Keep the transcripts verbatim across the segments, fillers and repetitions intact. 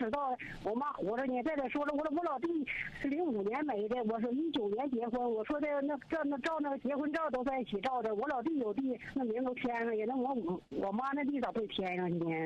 知道，我妈活着呢。再者说了，我我老弟是零五年没的，我是一九年结婚。我说的那这那照那个结婚照都在一起照的，我老弟有地，那名都填上去，那我我我妈那地咋不填上去呢？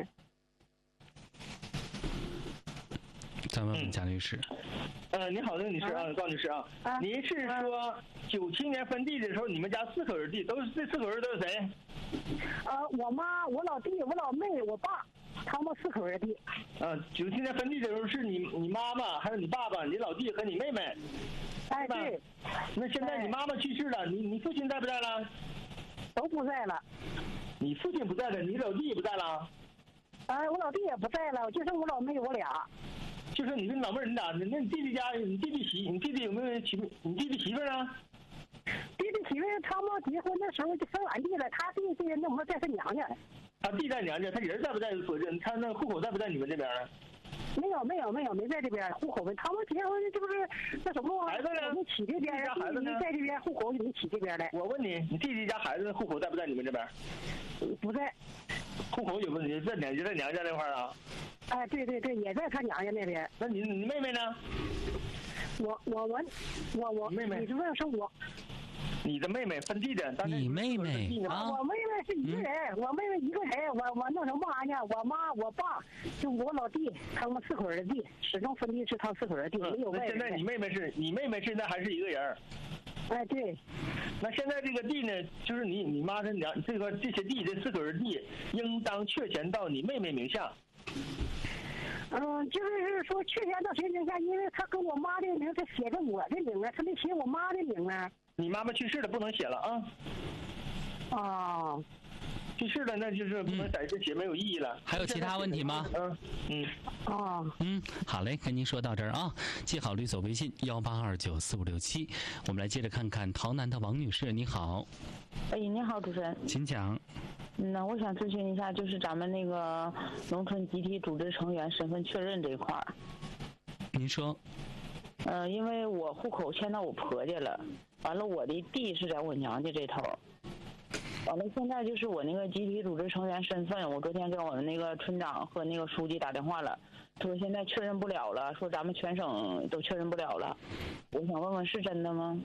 再问问贾律师。 嗯、呃，你好，那个女士啊，高女士啊，啊您是说九七年分地的时候，你们家四口人地都是这四口人都是谁？ 呃，我妈、我老弟、我老妹、我爸，他们四口人地。 啊，九七年分地的时候是你你妈妈，还有你爸爸、你老弟和你妹妹。 哎，对。 那现在你妈妈去世了，你你父亲在不在了？ 都不在了。 你父亲不在了，你老弟也不在了。 哎，我老弟也不在了，就剩我老妹我俩。 就是你跟老妹儿，你俩，那你弟弟家，你弟弟媳，你弟弟有没有媳？你弟弟媳妇啊？ 弟弟媳妇他们结婚的时候就分完地了，他弟弟那会儿在他娘家。 他弟在娘家，他人在不在？他那户口在不在你们这边呢？ 没有，没有，没有，没在这边。户口他们结婚这不是那什么？ 孩子呢？ 没起这边， 孩子呢？ 在这边户口就没起这边来。 我问你，你弟弟家孩子的户口在不在你们这边？ 不在。 户口有问题，在娘家，在娘家那块儿啊？ 哎，对对对，也在他娘家那边。 那你你妹妹呢？ 我我我我我妹妹， 你是问是我？ 你的妹妹分地的， 你妹妹啊？我妹妹是一个人，嗯、我妹妹一个人，我我弄什么玩意儿？我妈我爸就我老弟，他们四口人地，始终分地是他四口人地，没有外人。 那现在你妹妹是你妹妹现在还是一个人？ 哎，对。 那现在这个地呢，就是你你妈是娘，这个这些地这四口人地，应当确权到你妹妹名下。 嗯，就是说确权到谁名下？因为他跟我妈的名，他写着我的名啊，他没写我妈的名啊。 你妈妈去世了，不能写了啊。 哦。 去世了，那就是不能在这写，没有意义了。 还有其他问题吗？ 嗯嗯哦嗯，好嘞，跟您说到这儿啊，记好律所微信幺八二九四五六七。我们来接着看看洮南的王女士，你好。 哎，你好，主持人， 请讲。 嗯，那我想咨询一下，就是咱们那个农村集体组织成员身份确认这一块儿。 您说。 呃，因为我户口迁到我婆家了，完了我的地是在我娘家这头。完了，现在就是我那个集体组织成员身份，我昨天跟我们那个村长和那个书记打电话了，说现在确认不了了，说咱们全省都确认不了了。我想问问，是真的吗？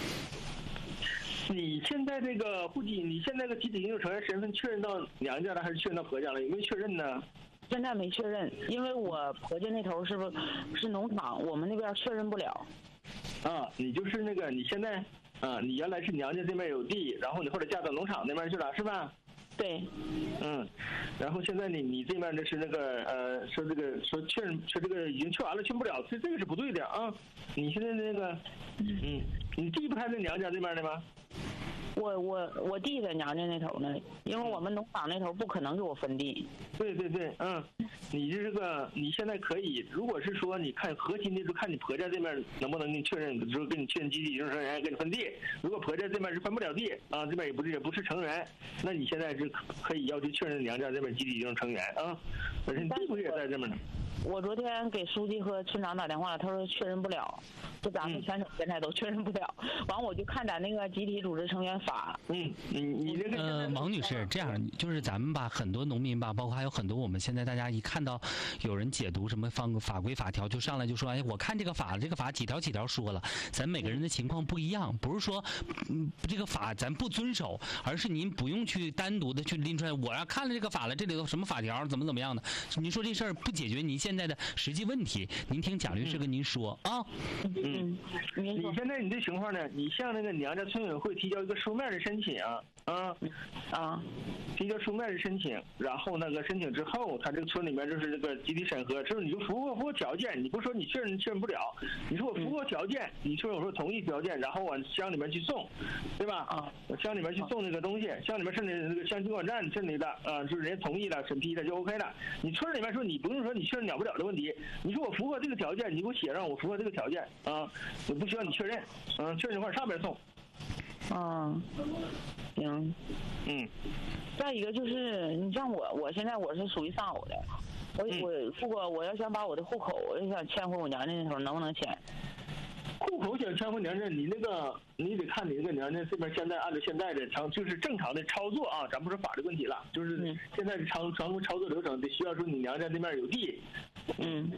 你现在这个户籍，你现在这个集体营救成员身份确认到娘家了，还是确认到婆家了？有没有确认呢？ 现在没确认，因为我婆家那头是不是是农场，我们那边确认不了。 啊，你就是那个你现在啊，你原来是娘家这边有地，然后你后来嫁到农场那边去了，是吧？ 对。 嗯，然后现在你你这边的是那个呃，说这个说确认说这个已经确完了，确不了，这这个是不对的啊！你现在那个嗯，你弟不还在娘家这边的吗？ 我我我弟在娘家那头呢，因为我们农场那头不可能给我分地。 对对对，嗯，你这个你现在可以，如果是说你看核心的，就看你婆家这边能不能给你确认，说给你确认集体营救成员给你分地。如果婆家这边是分不了地啊，这边也不是也不是成员，那你现在是可以要求确认娘家这边集体营救成员啊。而且你弟不是也在这边呢？ 我昨天给书记和村长打电话了，他说确认不了，说咱们全省现在都确认不了。完、嗯，我就看咱那个集体组织成员法。 嗯，你你这个呃，王女士，这样就是咱们吧，很多农民吧，包括还有很多我们现在大家一看到有人解读什么方法规法条，就上来就说，哎，我看这个法，这个法几条几条说了，咱每个人的情况不一样，不是说嗯这个法咱不遵守，而是您不用去单独的去拎出来，我要看了这个法了，这里头什么法条怎么怎么样的，您说这事儿不解决您现在的实际问题，您听贾律师跟您说啊。 嗯，你现在你这情况呢，你向那个娘家村委会提交一个书面的申请啊啊啊，提交书面的申请，然后那个申请之后，他这个村里面就是这个集体审核，之后你就符合符合条件，你不说你确认确认不了，你说我符合条件，你说我说同意条件，然后往乡里面去送，对吧？啊，乡里面去送这个东西，乡里面甚至那个乡经管站审理的啊，就是人家同意了审批了就 OK 了。你村里面说你不用说你确认了不了的问题，你说我符合这个条件，你给我写上我符合这个条件啊，我不需要你确认，嗯，确认一块上边送。 嗯，行， 嗯。 再一个就是，你像我，我现在我是属于丧偶的，我我如果我要想把我的户口，我就想迁回我娘家那头，能不能迁？ 户口想迁回娘家，你那个你得看你那个娘家这边现在按照现在的常就是正常的操作啊，咱不说法律问题了，就是现在的常常规操作流程得需要说你娘家那边有地， 嗯，